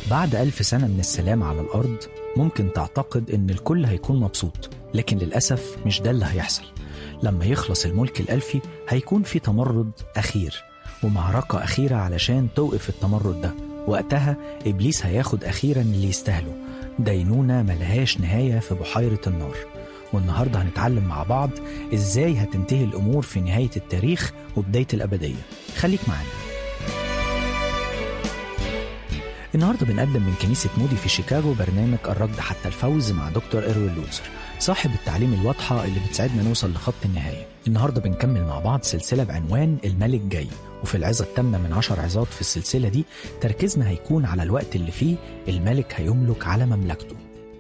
بعد 1000 سنة من السلام على الأرض ممكن تعتقد إن الكل هيكون مبسوط، لكن للأسف مش ده اللي هيحصل. لما يخلص الملك الألفي هيكون في تمرد أخير ومعركة أخيرة علشان توقف التمرد ده. وقتها إبليس هياخد أخيرا اللي يستاهله، دينونة ملهاش نهاية في بحيرة النار. والنهاردة هنتعلم مع بعض إزاي هتنتهي الأمور في نهاية التاريخ وبداية الأبدية. خليك معانا. النهاردة بنقدم من كنيسة مودي في شيكاغو برنامج الركض حتى الفوز مع دكتور إروين لوتسر، صاحب التعليم الواضحة اللي بتساعدنا نوصل لخط النهاية. النهاردة بنكمل مع بعض سلسلة بعنوان الملك جاي، وفي العظة التامنة من 10 عظات في السلسلة دي تركيزنا هيكون على الوقت اللي فيه الملك هيملك على مملكته.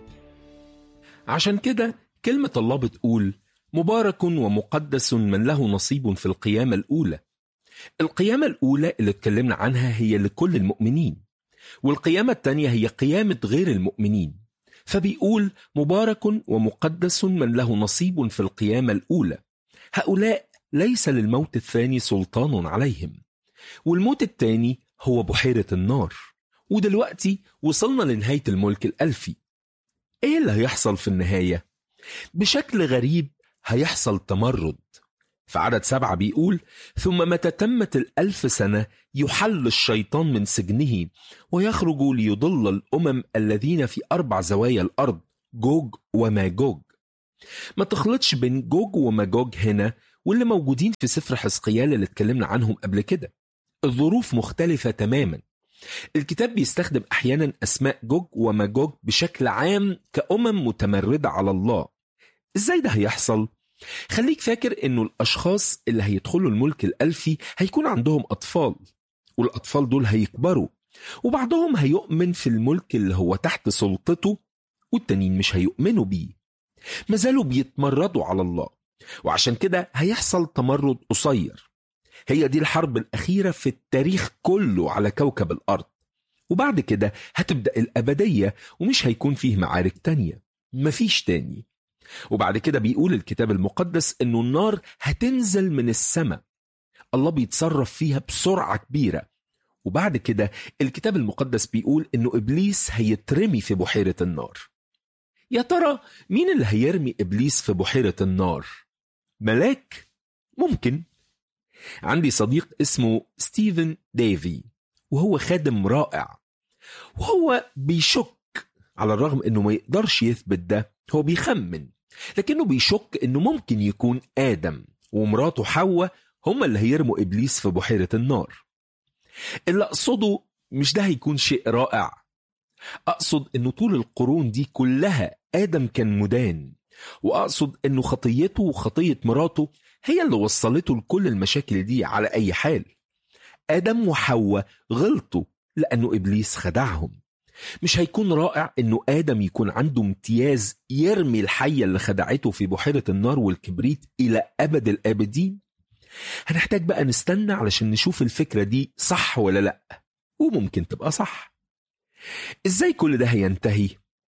عشان كده كلمة الله بتقول: مبارك ومقدس من له نصيب في القيامة الأولى. القيامة الأولى اللي اتكلمنا عنها هي لكل المؤمنين، والقيامة الثانية هي قيامة غير المؤمنين. فبيقول: مبارك ومقدس من له نصيب في القيامة الأولى. هؤلاء ليس للموت الثاني سلطان عليهم، والموت الثاني هو بحيرة النار. ودلوقتي وصلنا لنهاية الملك الألفي. ايه اللي هيحصل في النهاية؟ بشكل غريب هيحصل تمرد. في عدد 7 بيقول: ثم متى تمت 1000 سنة يحل الشيطان من سجنه ويخرج ليضل الأمم الذين في 4 زوايا الأرض، جوج وماجوج. ما تخلطش بين جوج وماجوج هنا واللي موجودين في سفر حزقيال اللي اتكلمنا عنهم قبل كده. الظروف مختلفة تماما. الكتاب بيستخدم أحيانا أسماء جوج وماجوج بشكل عام كأمم متمردة على الله. إزاي ده هيحصل؟ خليك فاكر إنه الأشخاص اللي هيدخلوا الملك الألفي هيكون عندهم أطفال، والأطفال دول هيكبروا، وبعضهم هيؤمن في الملك اللي هو تحت سلطته، والتانيين مش هيؤمنوا بيه. مازالوا بيتمردوا على الله، وعشان كده هيحصل تمرد قصير. هي دي الحرب الأخيرة في التاريخ كله على كوكب الأرض، وبعد كده هتبدأ الأبدية ومش هيكون فيه معارك تانية، مفيش تاني. وبعد كده بيقول الكتاب المقدس إنه النار هتنزل من السماء. الله بيتصرف فيها بسرعة كبيرة. وبعد كده الكتاب المقدس بيقول إنه إبليس هيترمي في بحيرة النار. يا ترى مين اللي هيرمي إبليس في بحيرة النار؟ ملاك؟ ممكن. عندي صديق اسمه ستيفن ديفي، وهو خادم رائع، وهو بيشك، على الرغم إنه ما يقدرش يثبت ده، هو بيخمن، لكنه بيشك إنه ممكن يكون آدم ومراته حواء هم اللي هيرموا إبليس في بحيرة النار. اللي أقصده مش ده هيكون شيء رائع. أقصد إنه طول القرون دي كلها آدم كان مدان، وأقصد إنه خطيته وخطية مراته هي اللي وصلته لكل المشاكل دي على أي حال. آدم وحواء غلطوا لأنه إبليس خدعهم. مش هيكون رائع إنه آدم يكون عنده امتياز يرمي الحية اللي خدعته في بحيرة النار والكبريت إلى أبد الآبدين؟ هنحتاج بقى نستنى علشان نشوف الفكرة دي صح ولا لأ، وممكن تبقى صح. إزاي كل ده هينتهي؟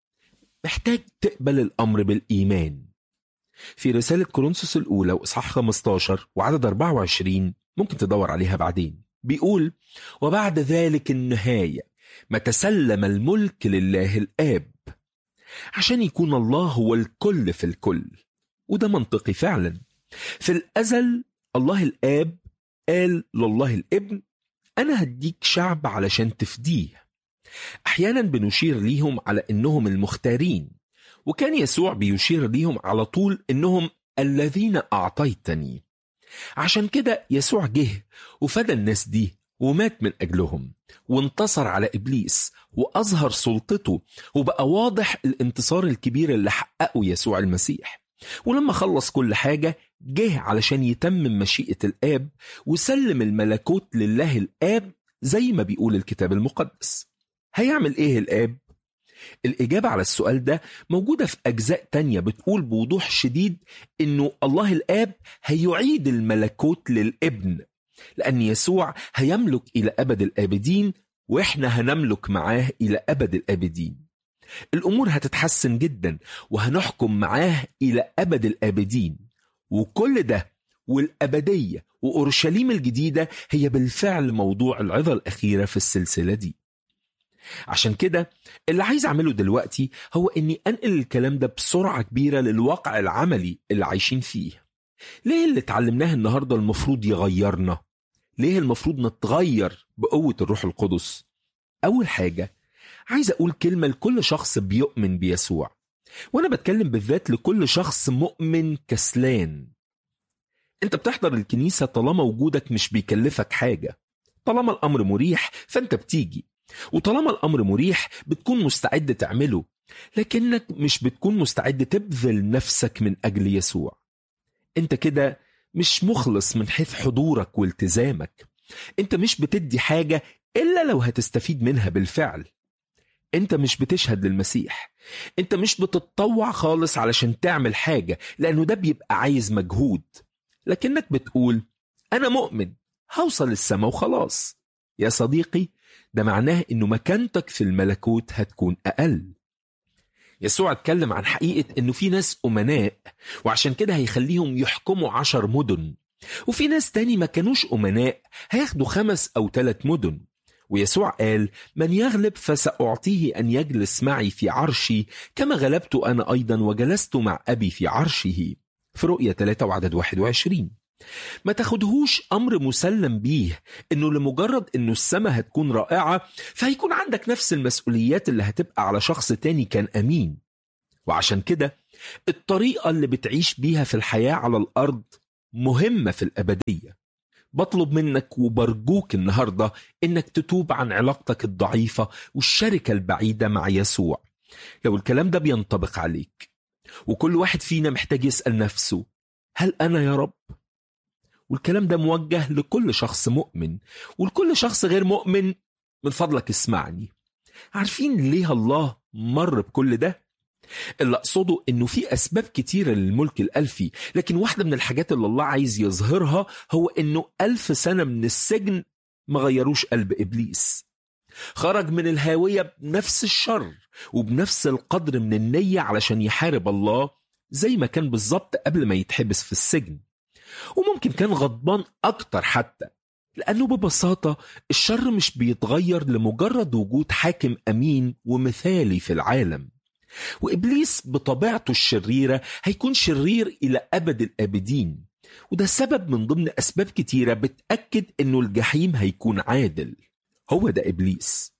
محتاج تقبل الأمر بالإيمان. في رسالة كورنثوس الأولى وإصحاح 15 وعدد 24، ممكن تدور عليها بعدين، بيقول: وبعد ذلك النهاية ما تسلم الملك لله الآب، عشان يكون الله هو الكل في الكل. وده منطقي فعلا. في الأزل الله الآب قال لله الابن: أنا هديك شعب علشان تفديه. أحيانا بنشير ليهم على إنهم المختارين، وكان يسوع بيشير ليهم على طول إنهم الذين أعطيتني. عشان كده يسوع جه وفدى الناس دي ومات من أجلهم، وانتصر على إبليس وأظهر سلطته، وبقى واضح الانتصار الكبير اللي حققه يسوع المسيح. ولما خلص كل حاجة جه علشان يتمم مشيئة الآب وسلم الملكوت لله الآب زي ما بيقول الكتاب المقدس. هيعمل إيه الآب؟ الإجابة على السؤال ده موجودة في أجزاء تانية بتقول بوضوح شديد إنه الله الآب هيعيد الملكوت للابن، لأن يسوع هيملك إلى أبد الآبدين، وإحنا هنملك معاه إلى أبد الآبدين. الأمور هتتحسن جدا وهنحكم معاه إلى أبد الآبدين. وكل ده والأبدية وأورشليم الجديدة هي بالفعل موضوع العظة الأخيرة في السلسلة دي. عشان كده اللي عايز أعمله دلوقتي هو إني أنقل الكلام ده بسرعة كبيرة للواقع العملي اللي عايشين فيه. ليه اللي اتعلمناه النهاردة المفروض يغيرنا؟ ليه المفروض نتغير بقوة الروح القدس؟ أول حاجة عايز أقول كلمة لكل شخص بيؤمن بيسوع، وأنا بتكلم بالذات لكل شخص مؤمن كسلان. أنت بتحضر الكنيسة طالما وجودك مش بيكلفك حاجة، طالما الأمر مريح فأنت بتيجي، وطالما الأمر مريح بتكون مستعد تعمله، لكنك مش بتكون مستعد تبذل نفسك من أجل يسوع. أنت كده مش مخلص من حيث حضورك والتزامك. أنت مش بتدي حاجة إلا لو هتستفيد منها بالفعل. أنت مش بتشهد للمسيح. أنت مش بتتطوع خالص علشان تعمل حاجة، لأنه ده بيبقى عايز مجهود. لكنك بتقول أنا مؤمن هوصل السماء وخلاص. يا صديقي، ده معناه إنه مكانتك في الملكوت هتكون أقل. يسوع اتكلم عن حقيقة إنه في ناس أمناء وعشان كده هيخليهم يحكموا 10 مدن، وفي ناس تاني ما كانوش أمناء هياخدوا 5 أو 3 مدن. ويسوع قال من يغلب فسأعطيه أن يجلس معي في عرشي كما غلبت أنا أيضا وجلست مع أبي في عرشه، في رؤية 3 وعدد 21. ما تاخدهوش أمر مسلم بيه إنه لمجرد إنه السماء هتكون رائعة فهيكون عندك نفس المسؤوليات اللي هتبقى على شخص تاني كان أمين. وعشان كده الطريقة اللي بتعيش بيها في الحياة على الأرض مهمة في الأبدية. بطلب منك وبرجوك النهاردة إنك تتوب عن علاقتك الضعيفة والشركة البعيدة مع يسوع. لو الكلام ده بينطبق عليك، وكل واحد فينا محتاج يسأل نفسه هل أنا يا رب؟ والكلام ده موجه لكل شخص مؤمن ولكل شخص غير مؤمن. من فضلك اسمعني. عارفين ليه الله مر بكل ده؟ اللي أقصده إنه في أسباب كتيرة للملك الألفي، لكن واحدة من الحاجات اللي الله عايز يظهرها هو إنه 1000 سنة من السجن ما غيروش قلب إبليس. خرج من الهاوية بنفس الشر وبنفس القدر من النية علشان يحارب الله زي ما كان بالظبط قبل ما يتحبس في السجن، وممكن كان غضبان أكتر حتى، لأنه ببساطة الشر مش بيتغير لمجرد وجود حاكم أمين ومثالي في العالم. وإبليس بطبيعته الشريرة هيكون شرير إلى أبد الآبدين، وده سبب من ضمن أسباب كتيرة بتأكد أنه الجحيم هيكون عادل. هو ده إبليس.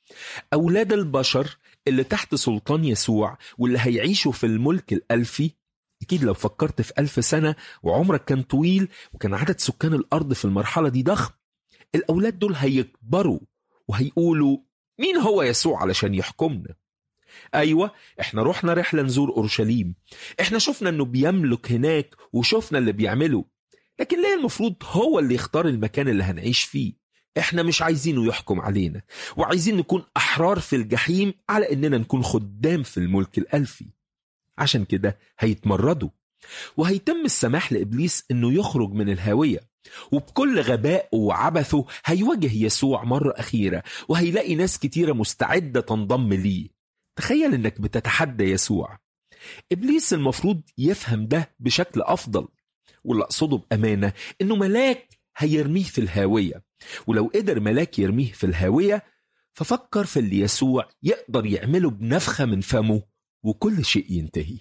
أولاد البشر اللي تحت سلطان يسوع واللي هيعيشوا في الملك الألفي، أكيد لو فكرت في 1000 سنة وعمرك كان طويل وكان عدد سكان الأرض في المرحلة دي ضخم، الأولاد دول هيكبروا وهيقولوا مين هو يسوع علشان يحكمنا؟ أيوة، احنا رحنا رحلة نزور أورشليم، احنا شفنا انه بيملك هناك وشفنا اللي بيعمله، لكن ليه المفروض هو اللي يختار المكان اللي هنعيش فيه؟ احنا مش عايزينه يحكم علينا، وعايزين نكون أحرار في الجحيم على اننا نكون خدام في الملك الألفي. عشان كده هيتمردوا، وهيتم السماح لإبليس انه يخرج من الهاوية، وبكل غباء وعبثه هيواجه يسوع مرة أخيرة، وهيلاقي ناس كتيرة مستعدة تنضم ليه. تخيل انك بتتحدى يسوع. إبليس المفروض يفهم ده بشكل أفضل، واللي أقصده بأمانة إنه ملاك هيرميه في الهاوية، ولو قدر ملاك يرميه في الهاوية ففكر في اللي يسوع يقدر يعمله بنفخة من فمه وكل شيء ينتهي.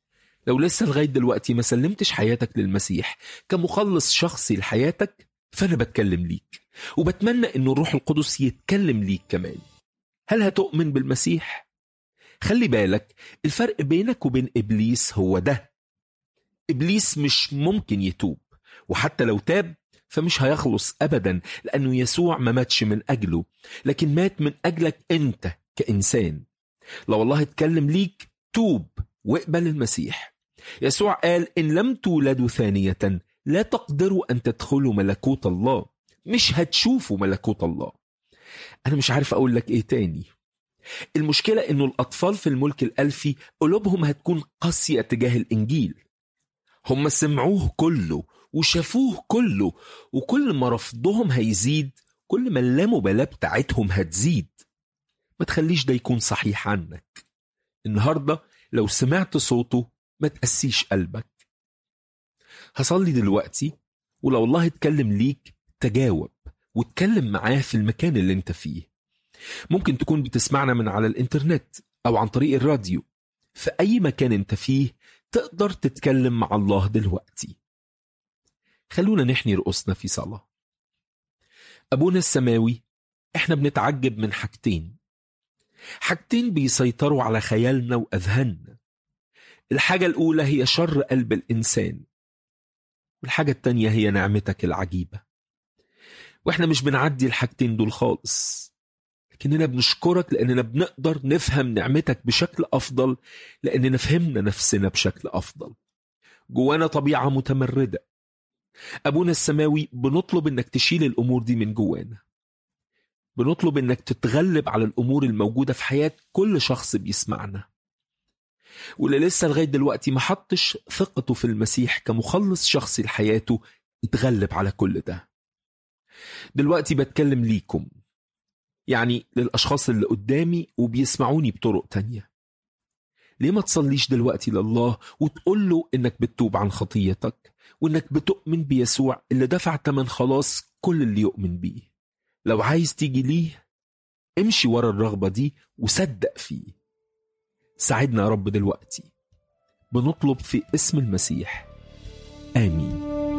لو لسه لغاية دلوقتي ما سلمتش حياتك للمسيح كمخلص شخصي لحياتك، فأنا بتكلم ليك وبتمنى إنه الروح القدس يتكلم ليك كمان. هل هتؤمن بالمسيح؟ خلي بالك، الفرق بينك وبين إبليس هو ده: إبليس مش ممكن يتوب، وحتى لو تاب فمش هيخلص أبدا، لأنه يسوع ما ماتش من أجله، لكن مات من أجلك أنت كإنسان. لو الله اتكلم ليك توب واقبل المسيح. يسوع قال إن لم تولدوا ثانية لا تقدروا أن تدخلوا ملكوت الله. مش هتشوفوا ملكوت الله. أنا مش عارف أقول لك إيه تاني. المشكلة إنه الأطفال في الملك الألفي قلوبهم هتكون قاسية تجاه الإنجيل. هم سمعوه كله وشافوه كله، وكل ما رفضهم هيزيد كل ما اللامبالاة بتاعتهم هتزيد. ما تخليش ده يكون صحيح عنك. النهاردة لو سمعت صوته ما تقسيش قلبك. هصلي دلوقتي، ولو الله اتكلم ليك تجاوب واتكلم معاه في المكان اللي انت فيه. ممكن تكون بتسمعنا من على الإنترنت أو عن طريق الراديو. في أي مكان أنت فيه تقدر تتكلم مع الله دلوقتي. خلونا نحني رؤوسنا في صلاة. أبونا السماوي، إحنا بنتعجب من حاجتين بيسيطروا على خيالنا وأذهاننا. الحاجة الأولى هي شر قلب الإنسان، والحاجة التانية هي نعمتك العجيبة. وإحنا مش بنعدي الحاجتين دول خالص، لكننا بنشكرك لأننا بنقدر نفهم نعمتك بشكل أفضل، لأننا فهمنا نفسنا بشكل أفضل. جوانا طبيعة متمردة. أبونا السماوي، بنطلب إنك تشيل الأمور دي من جوانا. بنطلب إنك تتغلب على الأمور الموجودة في حياة كل شخص بيسمعنا، واللي لسه لغاية دلوقتي ما حطش ثقته في المسيح كمخلص شخصي لحياته، يتغلب على كل ده. دلوقتي بتكلم ليكم، يعني للأشخاص اللي قدامي وبيسمعوني بطرق تانية. ليه ما تصليش دلوقتي لله وتقول له إنك بتتوب عن خطيتك، وإنك بتؤمن بيسوع اللي دفع تمن خلاص كل اللي يؤمن بيه؟ لو عايز تيجي ليه، امشي ورا الرغبة دي وصدق فيه. ساعدنا يا رب دلوقتي، بنطلب في اسم المسيح، آمين.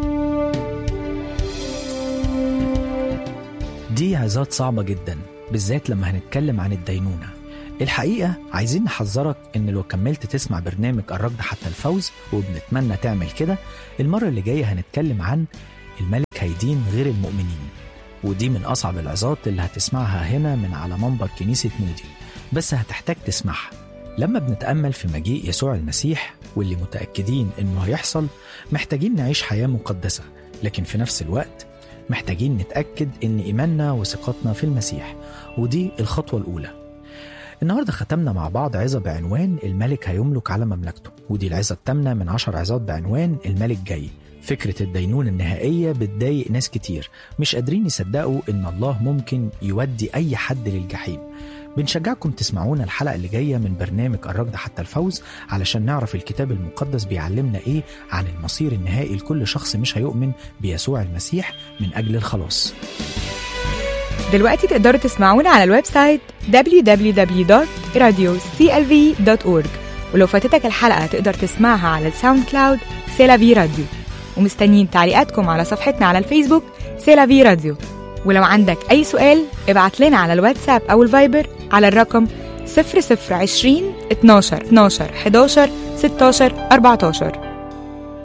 دي عظات صعبة جدا، بالذات لما هنتكلم عن الدينونة. الحقيقة عايزين نحذرك إن لو كملت تسمع برنامج الركض حتى الفوز، وبنتمنى تعمل كده، المرة اللي جاية هنتكلم عن الملك هيدين غير المؤمنين. ودي من أصعب العظات اللي هتسمعها هنا من على منبر كنيسة مودي، بس هتحتاج تسمعها. لما بنتأمل في مجيء يسوع المسيح واللي متأكدين إنه هيحصل، محتاجين نعيش حياة مقدسة، لكن في نفس الوقت محتاجين نتأكد إن إيماننا وثقتنا في المسيح، ودي الخطوة الأولى. النهاردة ختمنا مع بعض عظة بعنوان الملك هيملك على مملكته، ودي العظة الثامنة من 10 عظات بعنوان الملك جاي. فكرة الدينونة النهائية بتضايق ناس كتير، مش قادرين يصدقوا إن الله ممكن يودي أي حد للجحيم. بنشجعكم تسمعونا الحلقة اللي جاية من برنامج الركض حتى الفوز، علشان نعرف الكتاب المقدس بيعلمنا إيه عن المصير النهائي لكل شخص مش هيؤمن بيسوع المسيح من أجل الخلاص. دلوقتي تقدروا تسمعونا على الويب سايت www.radioclv.org، ولو فاتتك الحلقة تقدر تسمعها على الساوند كلاود سيلافي راديو. ومستنيين تعليقاتكم على صفحتنا على الفيسبوك سيلافي راديو. ولو عندك أي سؤال ابعت لنا على الواتساب أو الفايبر على الرقم 0020 12 12 11 16 14.